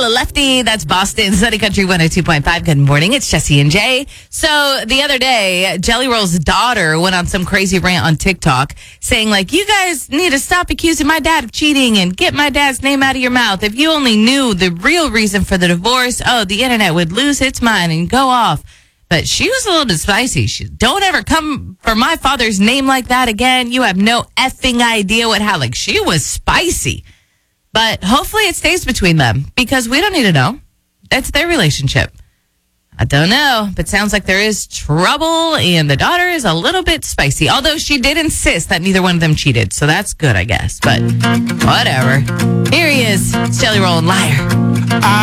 Hello, Lefty. That's Boston Sunny Country 102.5. Good morning. It's Jesse and Jay. So the other day, Jelly Roll's daughter went on some crazy rant on TikTok saying, like, you guys need to stop accusing my dad of cheating and get my dad's name out of your mouth. If you only knew the real reason for the divorce, the internet would lose its mind and go off. But she was a little bit spicy. Don't ever come for my father's name like that again. You have no effing idea like, she was spicy. But hopefully it stays between them because we don't need to know. It's their relationship. I don't know, but sounds like there is trouble and the daughter is a little bit spicy. Although she did insist that neither one of them cheated. So that's good, I guess. But whatever. Here he is. It's Jelly Roll and Liar.